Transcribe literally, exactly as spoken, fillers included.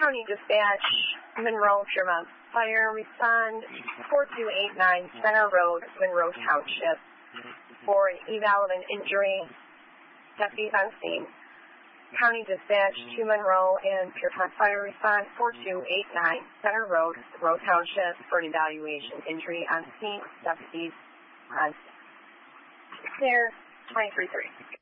County Dispatch, Monroe, Piermont Fire, respond four two eight nine Center Road, Monroe Township, for an eval of an injury. Deputies on scene. County Dispatch to Monroe and Piermont Fire, respond four two eight nine Center Road, Monroe Township, for an evaluation injury on scene. Deputies on scene. There, twenty-three three.